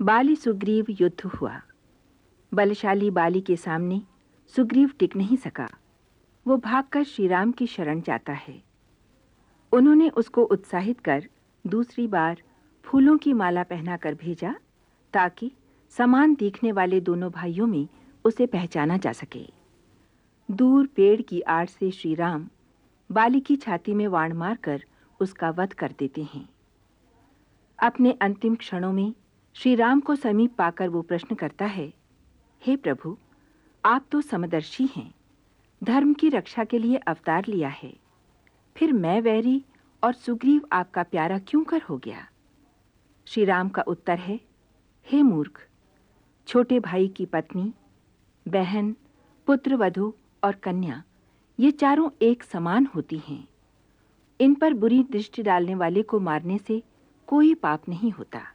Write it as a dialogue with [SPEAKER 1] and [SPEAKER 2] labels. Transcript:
[SPEAKER 1] बाली सुग्रीव युद्ध हुआ। बलशाली बाली के सामने सुग्रीव टिक नहीं सका। वो भागकर श्रीराम की शरण जाता है। उन्होंने उसको उत्साहित कर दूसरी बार फूलों की माला पहनाकर भेजा ताकि समान दिखने वाले दोनों भाइयों में उसे पहचाना जा सके। दूर पेड़ की आड़ से श्रीराम बाली की छाती में वाण मारकर उसका वध कर देते हैं। अपने अंतिम क्षणों में श्री राम को समीप पाकर वो प्रश्न करता है, हे प्रभु, आप तो समदर्शी हैं, धर्म की रक्षा के लिए अवतार लिया है, फिर मैं वैरी और सुग्रीव आपका प्यारा क्यों कर हो गया? श्री राम का उत्तर है, हे मूर्ख, छोटे भाई की पत्नी, बहन, पुत्रवधू और कन्या, ये चारों एक समान होती हैं। इन पर बुरी दृष्टि डालने वाले को मारने से कोई पाप नहीं होता।